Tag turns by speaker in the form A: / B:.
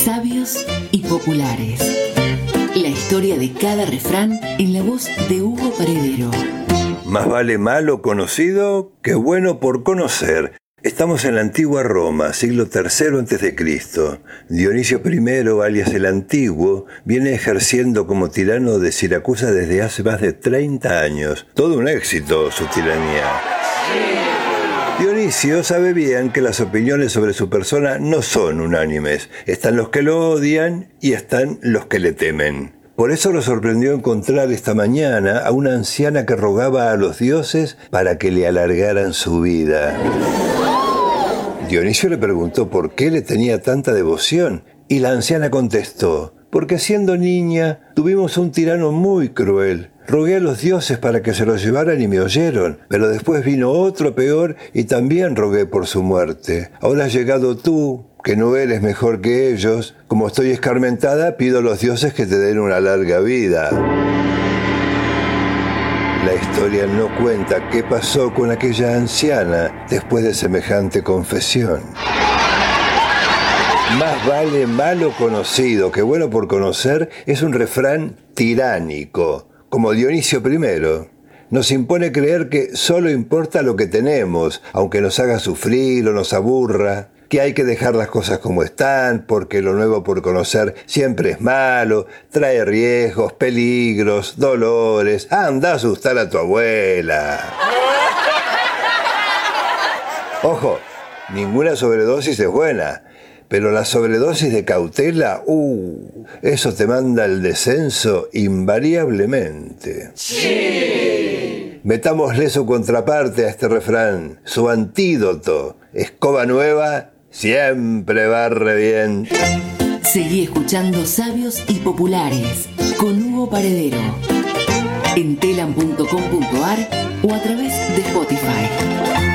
A: Sabios y populares. La historia de cada refrán en la voz de Hugo Paredero.
B: Más vale malo conocido que bueno por conocer. Estamos en la antigua Roma, siglo III a.C. Dionisio I, alias el Antiguo, viene ejerciendo como tirano de Siracusa desde hace más de 30 años. Todo un éxito su tiranía. Dionisio sabe bien que las opiniones sobre su persona no son unánimes. Están los que lo odian y están los que le temen. Por eso lo sorprendió encontrar esta mañana a una anciana que rogaba a los dioses para que le alargaran su vida. Dionisio le preguntó por qué le tenía tanta devoción y la anciana contestó: porque siendo niña tuvimos un tirano muy cruel. Rogué a los dioses para que se lo llevaran y me oyeron, pero después vino otro peor y también rogué por su muerte. Ahora has llegado tú, que no eres mejor que ellos. Como estoy escarmentada, pido a los dioses que te den una larga vida. La historia no cuenta qué pasó con aquella anciana después de semejante confesión. Más vale malo conocido que bueno por conocer es un refrán tiránico, como Dionisio I. Nos impone creer que solo importa lo que tenemos, aunque nos haga sufrir o nos aburra, que hay que dejar las cosas como están, porque lo nuevo por conocer siempre es malo, trae riesgos, peligros, dolores. Anda a asustar a tu abuela. Ojo, ninguna sobredosis es buena, pero la sobredosis de cautela, eso te manda al descenso invariablemente. ¡Sí! Metámosle su contraparte a este refrán, su antídoto: escoba nueva siempre barre bien.
A: Seguí escuchando Sabios y Populares con Hugo Paredero en telam.com.ar o a través de Spotify.